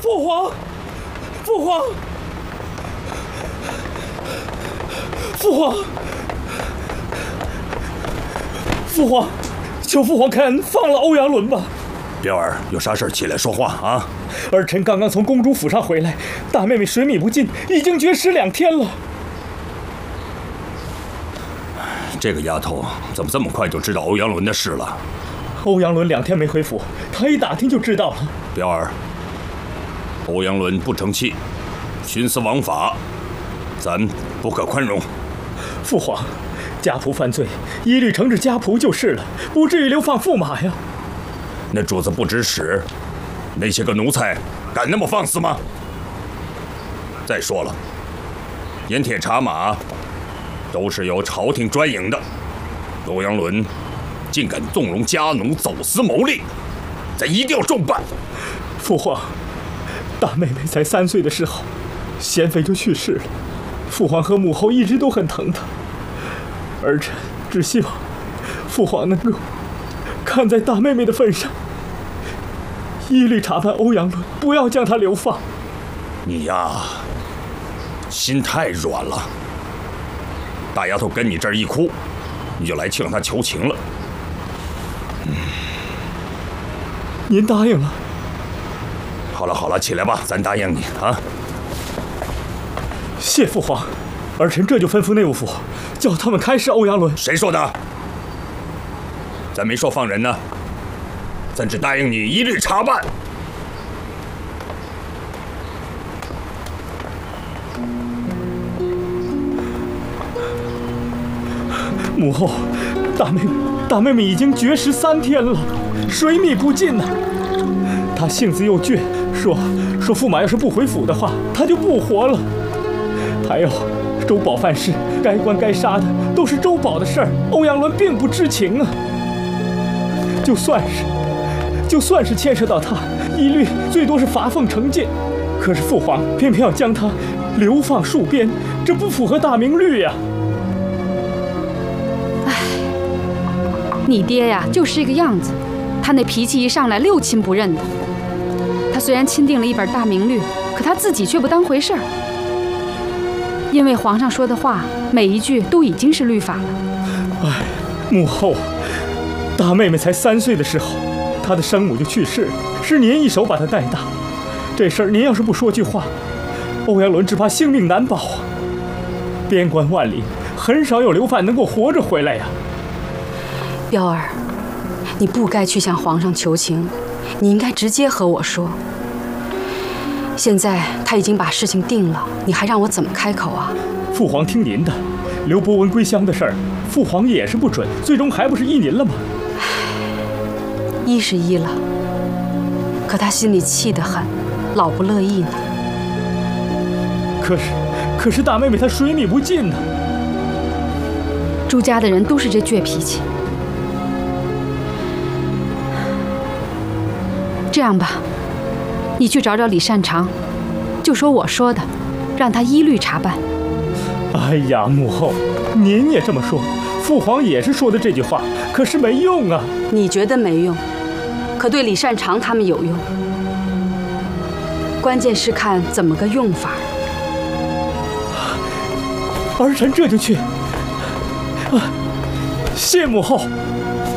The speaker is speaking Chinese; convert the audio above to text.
父皇，父皇，父皇，父皇，求父皇开恩，放了欧阳伦吧。 彪儿，有啥事起来说话啊！ 儿臣刚刚从公主府上回来，大妹妹水米不进，已经绝食2天了。 这个丫头怎么这么快就知道欧阳伦的事了？ 欧阳伦2天没回府，她一打听就知道了。 彪儿，欧阳伦不成器，徇私枉法，咱不可宽容。 父皇，家仆犯罪，一律惩治家仆就是了，不至于流放驸马呀。 那主子不知使，那些个奴才敢那么放肆吗？再说了，盐铁茶马都是由朝廷专营的，欧阳伦竟敢纵容家奴走私牟利，咱一定要重办。 父皇，大妹妹才3岁的时候，贤妃就去世了，父皇和母后一直都很疼她，儿臣只希望父皇能够看在大妹妹的份上，一律查办欧阳伦，不要将她流放。 你呀，心太软了。大丫头跟你这儿一哭，你就来向她求情了。 您答应了。 好了好了，起来吧，咱答应你啊。 谢父皇，儿臣这就吩咐内务府，叫他们开释欧阳伦。 谁说的？咱没说放人呢，咱只答应你一律查办。 母后，大妹妹已经绝食3天了，水米不进呢。她性子又倔，说驸马要是不回府的话，她就不活了。还有周宝犯事，该关该杀的都是周宝的事儿，欧阳伦并不知情啊。就算是牵涉到他，一律最多是罚俸惩戒。可是父皇偏偏要将他流放戍边，这不符合大明律呀。 你爹呀，就是这个样子。他那脾气一上来，六亲不认的。他虽然钦定了一本大明律，可他自己却不当回事儿。因为皇上说的话，每一句都已经是律法了。 哎，母后，大妹妹才3岁的时候，她的生母就去世了，是您一手把她带大。这事儿您要是不说句话，欧阳伦只怕性命难保啊。边关万里，很少有流犯能够活着回来呀。 彪儿，你不该去向皇上求情，你应该直接和我说。现在他已经把事情定了，你还让我怎么开口啊？ 父皇听您的，刘伯温归乡的事儿，父皇也是不准，最终还不是依您了吗？ 依是依了，可他心里气得很，老不乐意呢。 可是大妹妹她水米不进呢。 朱家的人都是这倔脾气。这样吧，你去找找李善长，就说我说的，让他依律查办。 哎呀，母后，您也这么说，父皇也是说的这句话，可是没用啊。 你觉得没用，可对李善长他们有用。关键是看怎么个用法。 儿臣这就去。谢母后。